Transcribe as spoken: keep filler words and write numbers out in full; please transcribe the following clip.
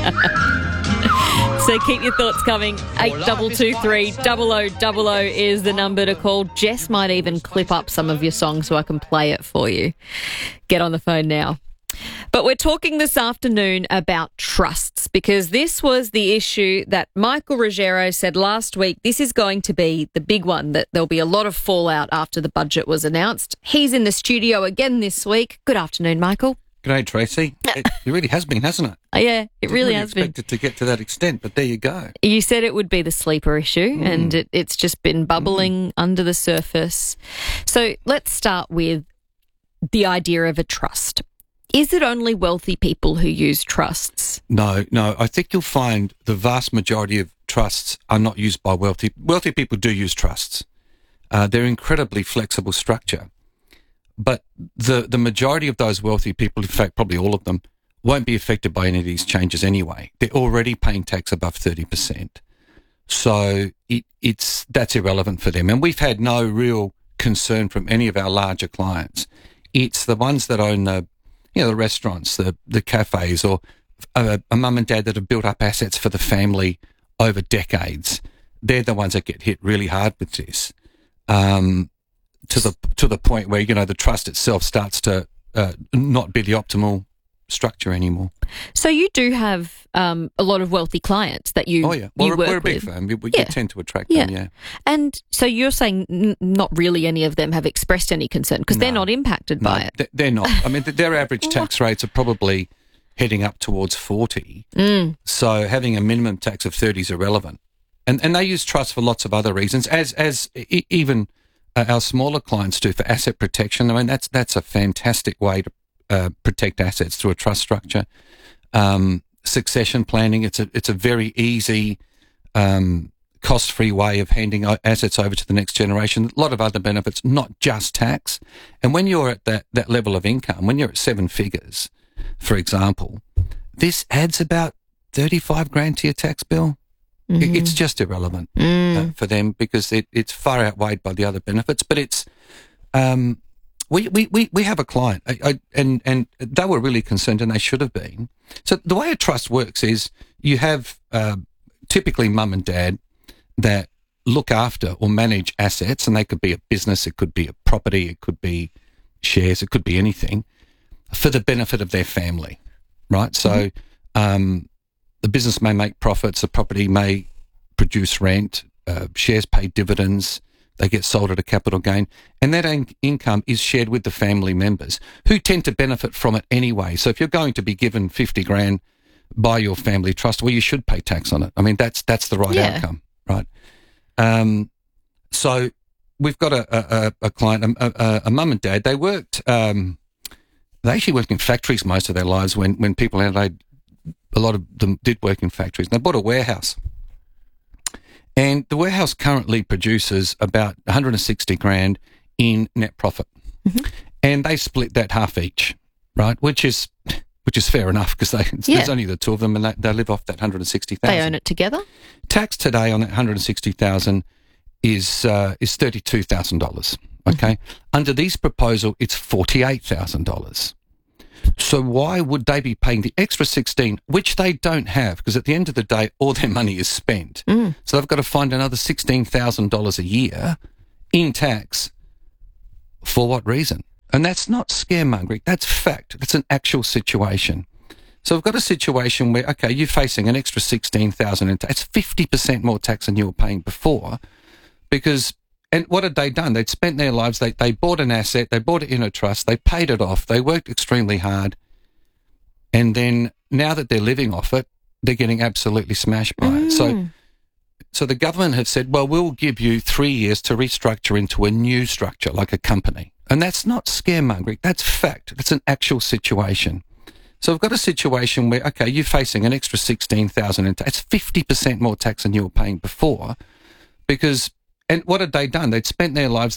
So keep your thoughts coming. eight two two three, double oh double oh is the number to call. Jess might even clip up some of your songs so I can play it for you. Get on the phone now. But we're talking this afternoon about trusts, because this was the issue that Michael Ruggiero said last week. This is going to be the big one, that there'll be a lot of fallout after the budget was announced. He's in the studio again this week. Good afternoon, Michael. G'day, Tracy. It, it really has been, hasn't it? Oh, yeah, it really, really has been. Expected to get to that extent, but there you go. You said it would be the sleeper issue, mm. and it, it's just been bubbling mm. under the surface. So let's start with the idea of a trust. Is it only wealthy people who use trusts? No, no. I think you'll find the vast majority of trusts are not used by wealthy. Wealthy people do use trusts. Uh, they're incredibly flexible structure. But the, the majority of those wealthy people, in fact, probably all of them, won't be affected by any of these changes anyway. They're already paying tax above thirty percent. So it, it's that's irrelevant for them. And we've had no real concern from any of our larger clients. It's the ones that own the, you know, the restaurants, the, the cafes, or a, a mum and dad that have built up assets for the family over decades. They're the ones that get hit really hard with this. Um, to the to the point where, you know, the trust itself starts to uh, not be the optimal structure anymore. So you do have um, a lot of wealthy clients that you, oh, yeah. well, you we're, work we're a big with. firm. We, we yeah. tend to attract yeah. them, yeah. And so you're saying n- not really any of them have expressed any concern because no. they're not impacted no, by it. They're not. I mean, their average tax rates are probably heading up towards forty. Mm. So having a minimum tax of thirty is irrelevant. And and they use trusts for lots of other reasons, as as e- even... Uh, our smaller clients do, for asset protection. I mean, that's that's a fantastic way to uh, protect assets through a trust structure. Um, succession planning, it's a it's a very easy, um, cost-free way of handing assets over to the next generation. A lot of other benefits, not just tax. And when you're at that, that level of income, when you're at seven figures, for example, this adds about thirty-five grand to your tax bill. Mm-hmm. It's just irrelevant mm. uh, for them because it, it's far outweighed by the other benefits. But it's um, we, we, we, we have a client I, I, and and they were really concerned, and they should have been. So the way a trust works is you have uh, typically mum and dad that look after or manage assets, and they could be a business, it could be a property, it could be shares, it could be anything, for the benefit of their family, right? So. Mm-hmm. Um, The business may make profits, the property may produce rent, uh, shares pay dividends, they get sold at a capital gain, and that in- income is shared with the family members who tend to benefit from it anyway. So if you're going to be given fifty grand by your family trust, well, you should pay tax on it. I mean, that's that's the right yeah. outcome, right? Um, so we've got a, a, a client, a, a, a mum and dad, they worked, um, they actually worked in factories most of their lives when, when people had a lot of them did work in factories. They bought a warehouse. And the warehouse currently produces about one hundred sixty grand in net profit. Mm-hmm. And they split that half each, right? Which is which is fair enough because they yeah. there's only the two of them and they, they live off that one hundred sixty thousand. They own it together? Tax today on that one hundred sixty thousand is uh, is thirty-two thousand dollars, okay? Mm-hmm. Under this proposal, it's forty-eight thousand dollars. So why would they be paying the extra sixteen, which they don't have? Because at the end of the day, all their money is spent. Mm. So they've got to find another sixteen thousand dollars a year in tax. For what reason? And that's not scaremongering. That's fact. That's an actual situation. So we've got a situation where, okay, you're facing an extra sixteen thousand dollars in tax. It's fifty percent more tax than you were paying before because... And what had they done? They'd spent their lives, they, they bought an asset, they bought it in a trust, they paid it off, they worked extremely hard. And then now that they're living off it, they're getting absolutely smashed by mm. it. So, so the government have said, well, we'll give you three years to restructure into a new structure, like a company. And that's not scaremongering. That's fact. That's an actual situation. So we've got a situation where, okay, you're facing an extra sixteen thousand dollars in tax. It's fifty percent more tax than you were paying before because... And what had they done? They'd spent their lives,